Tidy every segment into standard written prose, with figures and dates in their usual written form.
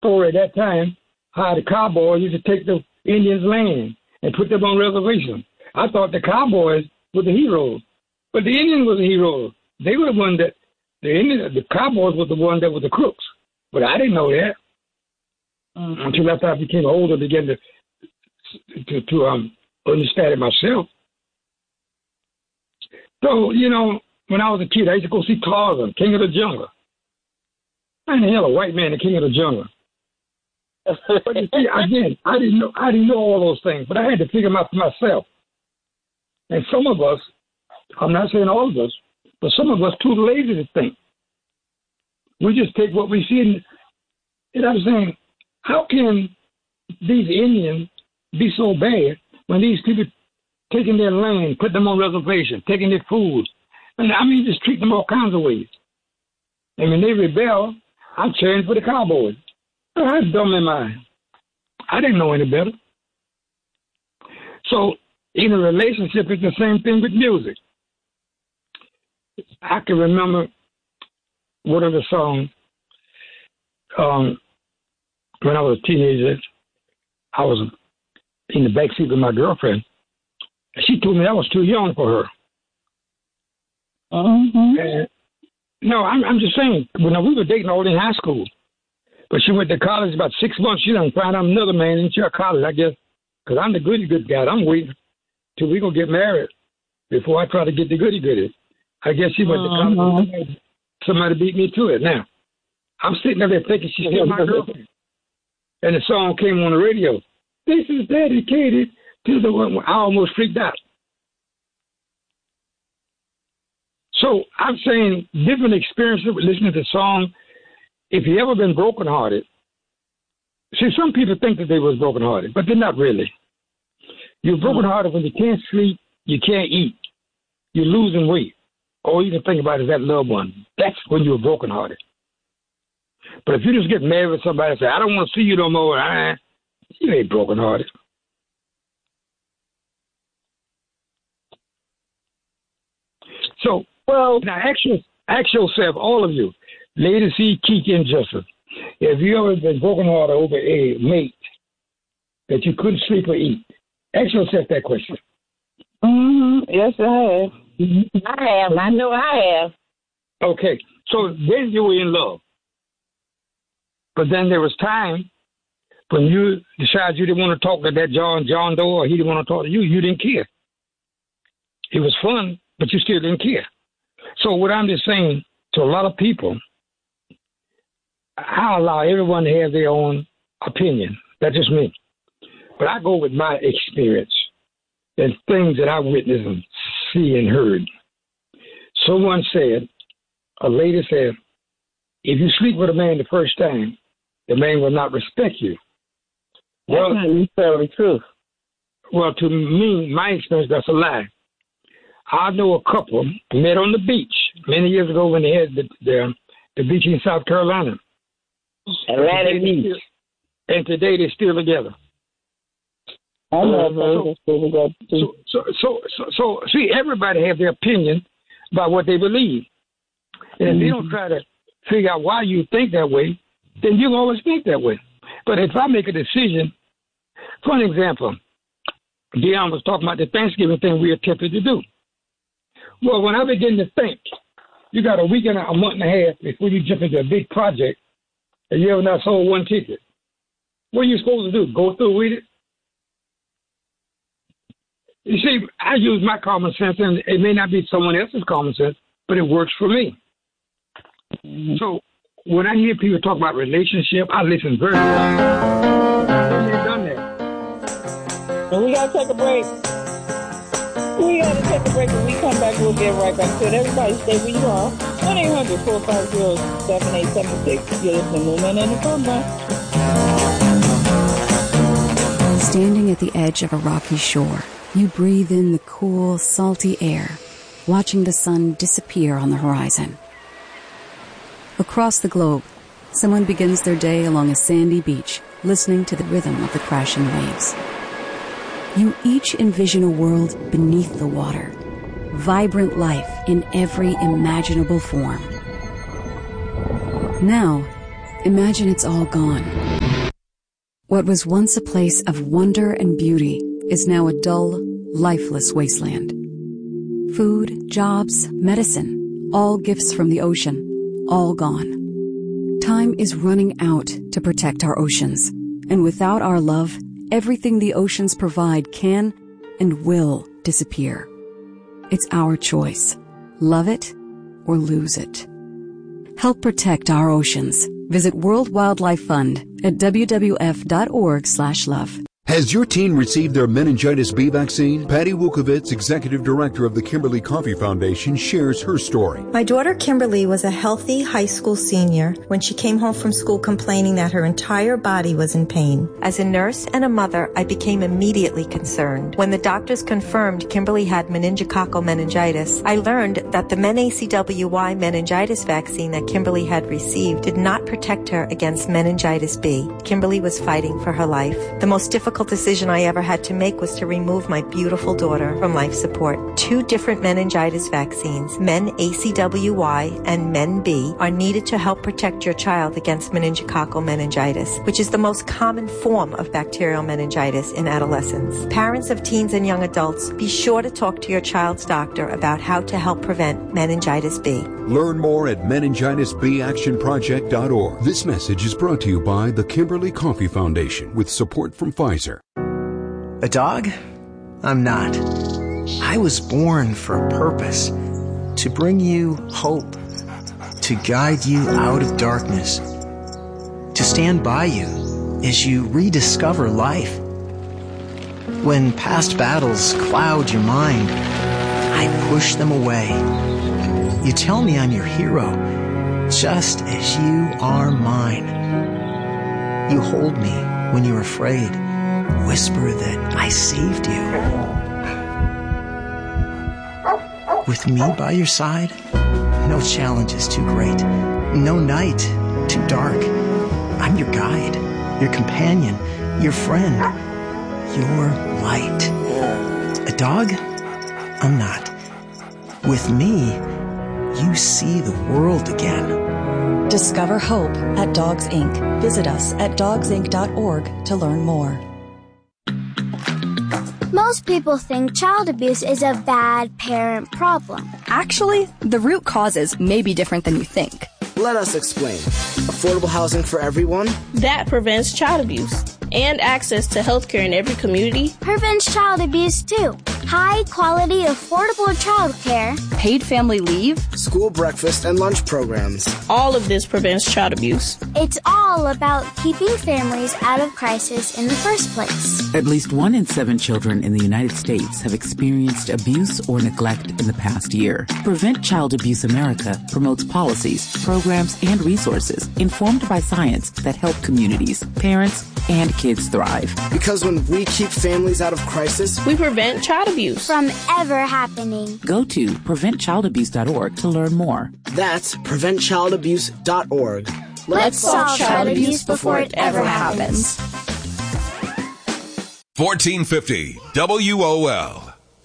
story at that time how the cowboys used to take the Indians' land and put them on reservations. I thought the cowboys were the heroes, but the Indians were the heroes. They were the one that the cowboys were the one that were the crooks. But I didn't know that until after I became older, began to understand it myself. So, you know, when I was a kid, I used to go see Tarzan, King of the Jungle. I ain't the hell a white man, the King of the Jungle. But you see, again, I didn't know all those things, but I had to figure them out for myself. And some of us, I'm not saying all of us, but some of us too lazy to think. We just take what we see, and I'm saying, how can these Indians be so bad when these people taking their land, putting them on reservation, taking their food, and I mean, just treat them all kinds of ways. And when they rebel, I'm cheering for the cowboys. How dumb am I? I didn't know any better. So in a relationship, it's the same thing with music. I can remember one of the songs when I was a teenager. I was in the backseat with my girlfriend. She told me I was too young for her. And, no, I'm just saying, when we were dating all in high school, but she went to college about 6 months. She done found out another man in her college, I guess, because I'm the good guy. I'm waiting till we going to get married before I try to get the goody. I guess she went to college. Somebody beat me to it. Now, I'm sitting there thinking she's still my girlfriend. And the song came on the radio. This is dedicated to the one. I almost freaked out. So I'm saying different experiences with listening to songs. If you ever been brokenhearted, see, some people think that they was brokenhearted, but they're not really. You're brokenhearted when you can't sleep, you can't eat, you're losing weight. All you can think about is that loved one. That's when you're brokenhearted. But if you just get married with somebody and say, I don't want to see you no more, you ain't brokenhearted. So, well, now ask yourself, all of you, Lady C, Kiki, and Joseph, if you ever been brokenhearted over a mate that you couldn't sleep or eat, ask yourself that question. Yes, I have. I have. I know I have. Okay, so then you were in love. But then there was time when you decided you didn't want to talk to that John Doe, or he didn't want to talk to you. You didn't care. It was fun, but you still didn't care. So what I'm just saying to a lot of people, I allow everyone to have their own opinion. That's just me. But I go with my experience and things that I witnessed and see and heard. Someone said, a lady said, if you sleep with a man the first time, the man will not respect you. That's not necessarily true. Well, to me, my experience, that's a lie. I know a couple met on the beach many years ago when they had the beach in South Carolina. Atlantic Beach. And today they're still together. I know So, see, everybody has their opinion about what they believe. And if they don't try to figure out why you think that way, then you'll always think that way. But if I make a decision, for an example, Dion was talking about the Thanksgiving thing we attempted to do. Well, when I begin to think, you got a week and a month and a half before you jump into a big project, and you have not sold one ticket. What are you supposed to do? Go through with it? You see, I use my common sense, and it may not be someone else's common sense, but it works for me. So when I hear people talk about relationship, I listen very well. I've done that. And we got to take a break. When we come back, we'll get right back to it. Everybody stay where you are. 1-800-450-7876. You're listening to Movement in the Comeback. Standing at the edge of a rocky shore, you breathe in the cool, salty air, watching the sun disappear on the horizon. Across the globe, someone begins their day along a sandy beach, listening to the rhythm of the crashing waves. You each envision a world beneath the water, vibrant life in every imaginable form. Now, imagine it's all gone. What was once a place of wonder and beauty is now a dull, lifeless wasteland. Food, jobs, medicine, all gifts from the ocean, all gone. Time is running out to protect our oceans, and without our love, everything the oceans provide can and will disappear. It's our choice. Love it or lose it. Help protect our oceans. Visit World Wildlife Fund at wwf.org/love. Has your teen received their meningitis B vaccine? Patty Wukovitz, Executive Director of the Kimberly Coffee Foundation, shares her story. My daughter Kimberly was a healthy high school senior when she came home from school complaining that her entire body was in pain. As a nurse and a mother, I became immediately concerned. When the doctors confirmed Kimberly had meningococcal meningitis, I learned that the MenACWY meningitis vaccine that Kimberly had received did not protect her against meningitis B. Kimberly was fighting for her life. The most difficult decision I ever had to make was to remove my beautiful daughter from life support. 2 different meningitis vaccines, MenACWY and MenB, are needed to help protect your child against meningococcal meningitis, which is the most common form of bacterial meningitis in adolescents. Parents of teens and young adults, be sure to talk to your child's doctor about how to help prevent meningitis B. Learn more at meningitisbactionproject.org. This message is brought to you by the Kimberly Coffee Foundation with support from Pfizer. A dog? I'm not. I was born for a purpose. To bring you hope. To guide you out of darkness. To stand by you as you rediscover life. When past battles cloud your mind, I push them away. You tell me I'm your hero, just as you are mine. You hold me when you're afraid. Whisper that I saved you. With me by your side, no challenge is too great, no night too dark. I'm your guide, your companion, your friend, your light. A dog? I'm not. With me, you see the world again. Discover hope at Dogs Inc. Visit us at dogsinc.org to learn more. Most people think child abuse is a bad parent problem. Actually, the root causes may be different than you think. Let us explain. Affordable housing for everyone? That prevents child abuse. And access to health care in every community prevents child abuse too. High quality, affordable child care, paid family leave, school breakfast and lunch programs. All of this prevents child abuse. It's all about keeping families out of crisis in the first place. At least 1 in 7 children in the United States have experienced abuse or neglect in the past year. Prevent Child Abuse America promotes policies, programs, and resources informed by science that help communities, parents, and kids thrive. Because when we keep families out of crisis, we prevent child abuse from ever happening. Go to preventchildabuse.org to learn more. That's preventchildabuse.org. Let's solve child abuse before it ever happens. 1450 WOL.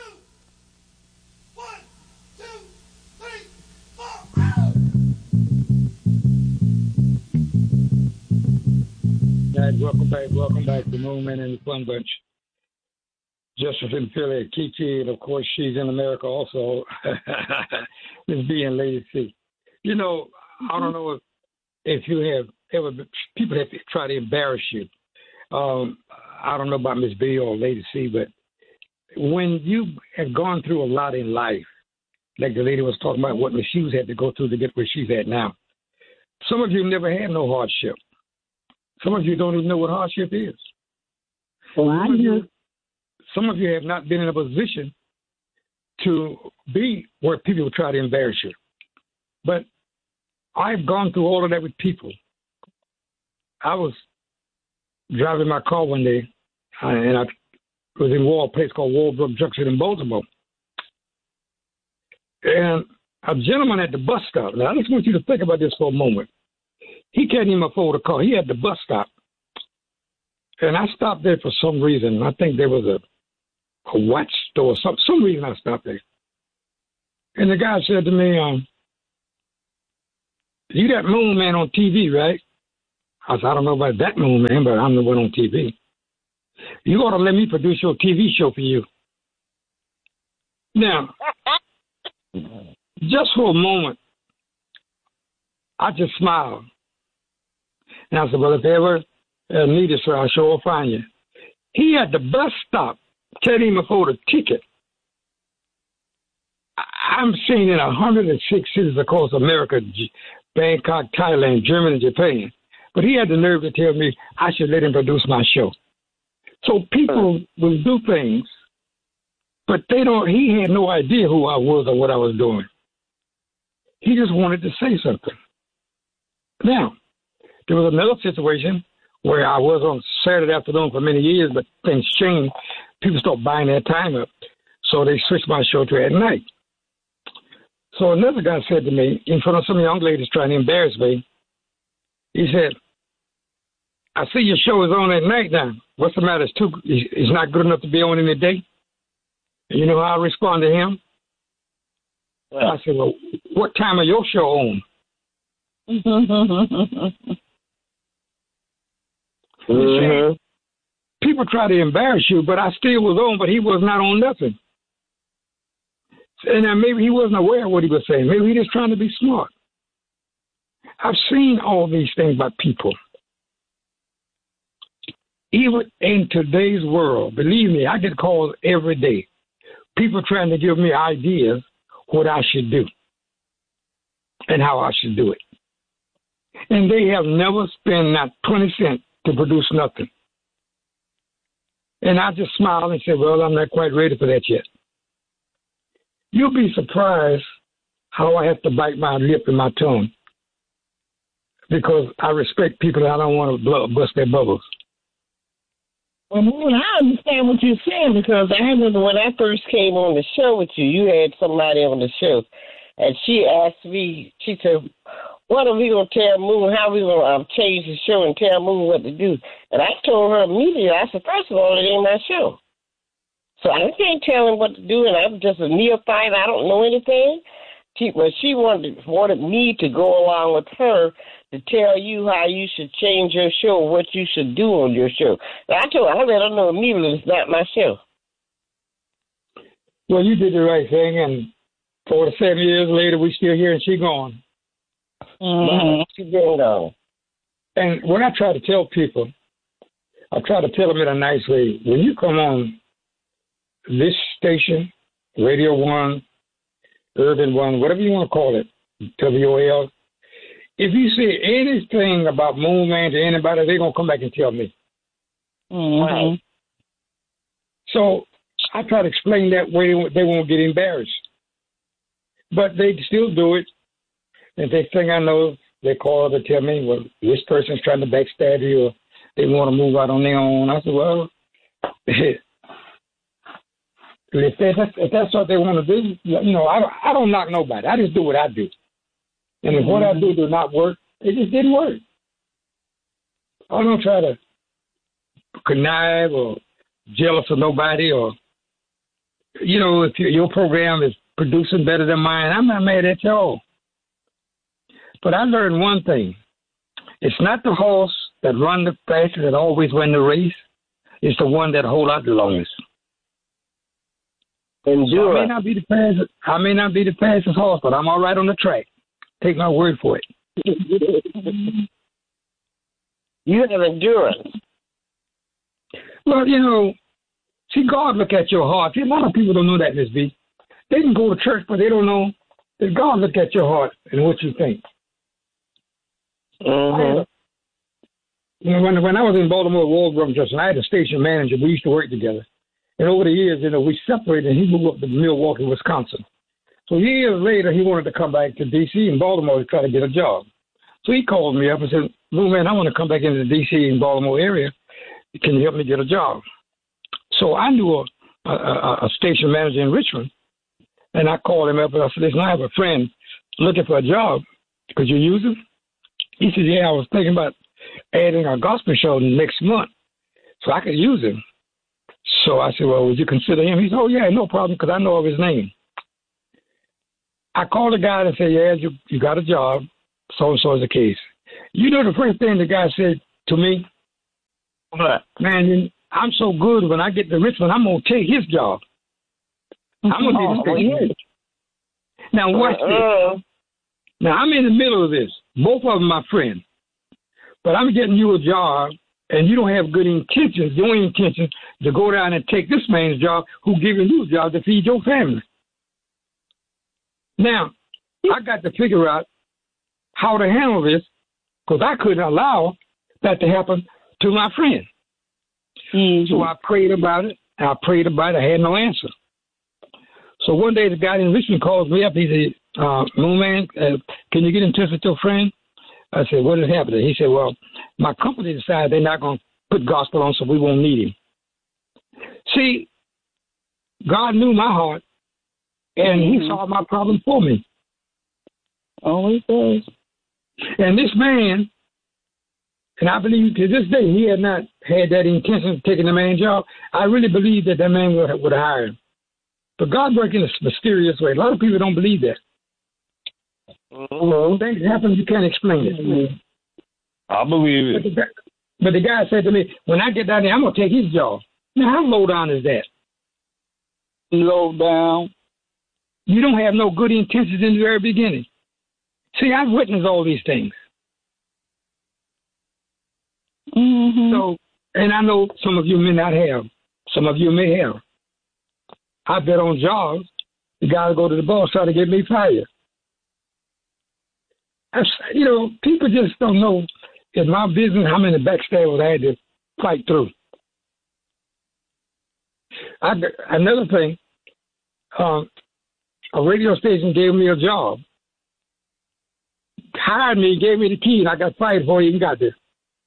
Welcome back to Moonman and the Fun Bunch. Justice in Philly, Kiki, and of course she's in America also. Miss B and Lady C. You know, I don't know if you have ever, people have tried to embarrass you. I don't know about Miss B or Lady C, but when you have gone through a lot in life, like the lady was talking about what Miss had to go through to get where she's at now. Some of you never had no hardship. Some of you don't even know what hardship is. Well, I do. Some of you have not been in a position to be where people try to embarrass you. But I've gone through all of that with people. I was driving my car one day, and I was in a place called Walbrook Junction in Baltimore. And a gentleman at the bus stop, now I just want you to think about this for a moment. He can't even afford a car. He had the bus stop. And I stopped there for some reason. I think there was a watch store. Some reason I stopped there. And the guy said to me, you that Moon Man on TV, right? I said, I don't know about that Moon Man, but I'm the one on TV. You ought to let me produce your TV show for you. Now, just for a moment, I just smiled. And I said, well, if they ever need us, I'll sure find you. He had the bus stop tell him before the ticket. I'm seeing in 106 cities across America, Bangkok, Thailand, Germany, and Japan. But he had the nerve to tell me I should let him produce my show. So people will do things, but he had no idea who I was or what I was doing. He just wanted to say something. Now, there was another situation where I was on Saturday afternoon for many years, but things changed. People stopped buying their time up, so they switched my show to at night. So another guy said to me, in front of some young ladies trying to embarrass me, he said, I see your show is on at night now. What's the matter? It's not good enough to be on in the day? And you know how I respond to him? Well, I said, well, what time are your show on? Mm-hmm. People try to embarrass you, but I still was on, but he was not on nothing. And maybe he wasn't aware of what he was saying. Maybe he was just trying to be smart. I've seen all these things about people. Even in today's world, believe me, I get calls every day. People trying to give me ideas what I should do and how I should do it. And they have never spent not 20 cents to produce nothing. And I just smiled and said, well, I'm not quite ready for that yet. You'll be surprised how I have to bite my lip and my tongue because I respect people and I don't want to bust their bubbles. Well, Moon, I understand what you're saying because I remember when I first came on the show with you, you had somebody on the show, and she asked me, she said, what are we going to tell Moon, how are we going to change the show and tell Moon what to do? And I told her immediately, I said, first of all, it ain't my show. So I can't tell him what to do, and I'm just a neophyte. I don't know anything. But she wanted me to go along with her to tell you how you should change your show, what you should do on your show. And I let her know immediately it's not my show. Well, you did the right thing, and 47 years later, we still here, and she gone. Mm-hmm. She been gone. And when I try to tell people, I try to tell them in a nice way. When you come on this station, Radio 1, Urban 1, whatever you want to call it, WOL, if you say anything about Moon Man to anybody, they're going to come back and tell me. Mm-hmm. Right. So I try to explain that way they won't get embarrassed. But they still do it. And they think I know, they call to tell me, well, this person's trying to backstab you or they want to move out on their own. I said, well, if that's what they want to do, you know, I don't knock nobody. I just do what I do. And if what I do not work, it just didn't work. I don't try to connive or jealous of nobody or, you know, if your program is producing better than mine, I'm not mad at y'all. But I learned one thing. It's not the horse that run the fastest that always win the race. It's the one that hold out the longest. So I may not be the fastest horse, but I'm all right on the track. Take my word for it. You have endurance. Well, you know, see, God look at your heart. See, a lot of people don't know that, Miss B. They can go to church, but they don't know that God look at your heart and what you think. Mm-hmm. You know, when I was in Baltimore at Walbrook Justin, I had a station manager. We used to work together. And over the years, you know, we separated and he moved up to Milwaukee, Wisconsin. So years later, he wanted to come back to D.C. and Baltimore to try to get a job. So he called me up and said, "Moon Man, I want to come back into the D.C. and Baltimore area. Can you help me get a job?" So I knew a station manager in Richmond. And I called him up and I said, "Listen, I have a friend looking for a job. Could you use him?" He said, "Yeah, I was thinking about adding a gospel show next month, so I could use him." So I said, "Well, would you consider him?" He said, "Oh, yeah, no problem, because I know of his name." I called the guy and said, "Yeah, you got a job. So-and-so is the case." You know the first thing the guy said to me? What? Man, I'm so good when I get to Richmond, I'm going to take his job. I'm going to be the state. Now, watch this. Now, I'm in the middle of this. Both of them my friends. But I'm getting you a job, and you don't have good intentions. Your intention to go down and take this man's job who giving you a job to feed your family. Now, I got to figure out how to handle this because I couldn't allow that to happen to my friend. Mm-hmm. So I prayed about it. I had no answer. So one day the guy in Richmond calls me up. He said, Moon Man, can you get in touch with your friend? I said, what is happening? He said, well, my company decided they're not going to put gospel on, so we won't need him. See, God knew my heart, and he solved my problem for me. Always does. And this man, and I believe to this day, he had not had that intention of taking the man's job. I really believe that man would have hired him. But God works in a mysterious way. A lot of people don't believe that. Mm-hmm. Things happen, you can't explain it. Mm-hmm. I believe it. But the guy said to me, when I get down there, I'm going to take his job. Now, how low down is that? Low down. You don't have no good intentions in the very beginning. See, I've witnessed all these things. Mm-hmm. So, and I know some of you may not have. Some of you may have. I bet on jobs, the guy will go to the boss try to get me fired. People just don't know in my business how many backstabbers I had to fight through. Another thing, a radio station gave me a job, hired me, gave me the key, and I got fired before I even got there.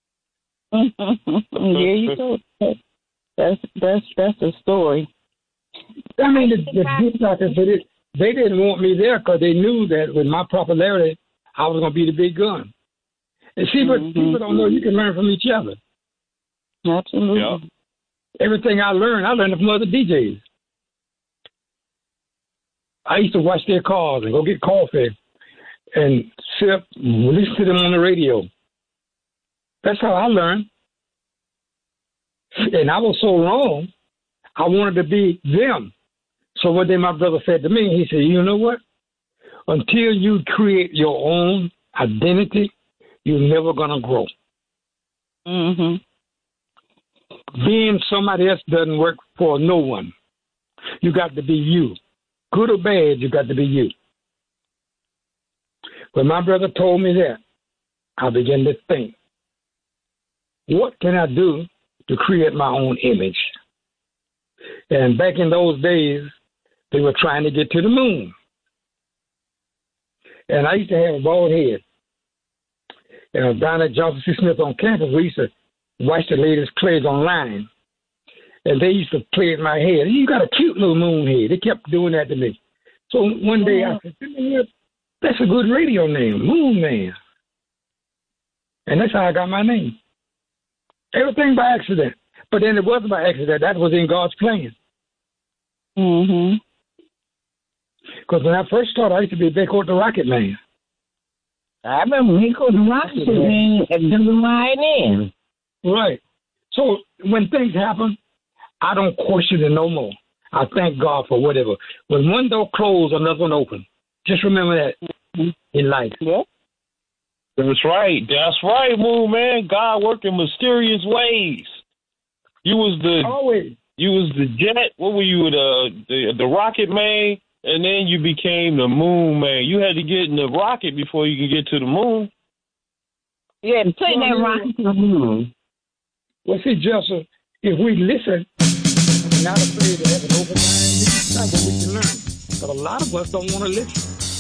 Yeah, you go. That's the story. I mean, the business, they didn't want me there because they knew that with my popularity, I was going to be the big gun. And see, but people don't know you can learn from each other. Absolutely. Yeah. Everything I learned it from other DJs. I used to watch their cars and go get coffee and listen to them on the radio. That's how I learned. And I was so wrong, I wanted to be them. So one day my brother said to me, he said, you know what? Until you create your own identity, you're never going to grow. Mm-hmm. Being somebody else doesn't work for no one. You got to be you. Good or bad, you got to be you. When my brother told me that, I began to think, what can I do to create my own image? And back in those days, they were trying to get to the moon. And I used to have a bald head. And down at Johnson C. Smith on campus, we used to watch the latest plays online. And they used to play in my head. You got a cute little moon head. They kept doing that to me. So one day I said, that's a good radio name, Moon Man. And that's how I got my name. Everything by accident. But then it wasn't by accident. That was in God's plan. Mm-hmm. Because when I first started, I used to be Beko the Rocket Man. I remember Beko the Rocket Man at WYNN. Right. So when things happen, I don't question it no more. I thank God for whatever. When one door closed, another one open. Just remember that in life. Yeah. That's right. That's right, Moon Man. God worked in mysterious ways. You was the jet. What were you? The Rocket Man, and then you became the Moon Man. You had to get in the rocket before you could get to the moon. Yeah, to take that rocket to the moon. Well, see, Joseph, if we listen, we're not afraid to have an open mind, that's what we can learn. But a lot of us don't want to listen.